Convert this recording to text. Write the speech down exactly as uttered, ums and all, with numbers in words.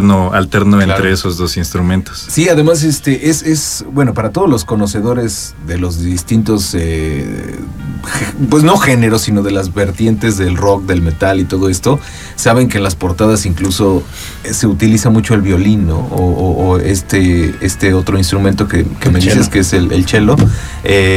alterno, alterno Claro. entre esos dos instrumentos. Sí, además este es, es bueno, para todos los conocedores de los distintos eh, pues no géneros, sino de las vertientes del rock, del metal y todo esto, saben que en las portadas incluso se utiliza mucho el violín, ¿no? O, o, o este, este otro instrumento que, que me El dices cello. que es el, el cello. Eh,